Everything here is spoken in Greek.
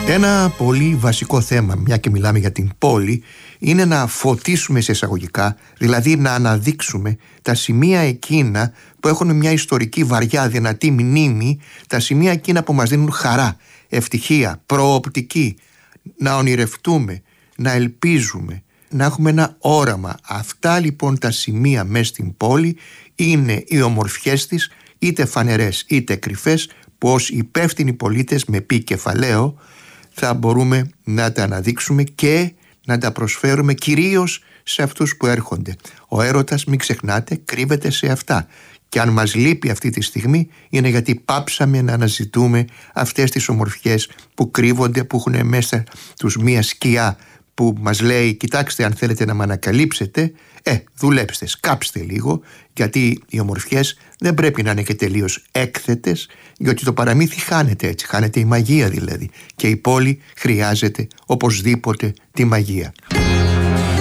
Ένα πολύ βασικό θέμα, μια και μιλάμε για την πόλη, είναι να φωτίσουμε σε εισαγωγικά, δηλαδή να αναδείξουμε τα σημεία εκείνα που έχουν μια ιστορική βαριά δυνατή μνήμη, τα σημεία εκείνα που μας δίνουν χαρά, ευτυχία, προοπτική, να ονειρευτούμε, να ελπίζουμε, να έχουμε ένα όραμα. Αυτά λοιπόν τα σημεία μέσα στην πόλη είναι οι ομορφιές της, είτε φανερές είτε κρυφές, που ως υπεύθυνοι πολίτες με πι κεφαλαίο θα μπορούμε να τα αναδείξουμε και να τα προσφέρουμε κυρίως σε αυτούς που έρχονται. Ο έρωτας, μην ξεχνάτε, κρύβεται σε αυτά. Και αν μας λείπει αυτή τη στιγμή είναι γιατί πάψαμε να αναζητούμε αυτές τις ομορφιές που κρύβονται, που έχουν μέσα τους μία σκιά που μας λέει κοιτάξτε, αν θέλετε να με ανακαλύψετε, δουλέψτε, σκάψτε λίγο, γιατί οι ομορφιές δεν πρέπει να είναι και τελείως έκθετες, γιατί το παραμύθι χάνεται έτσι, χάνεται η μαγεία δηλαδή, και η πόλη χρειάζεται οπωσδήποτε τη μαγεία.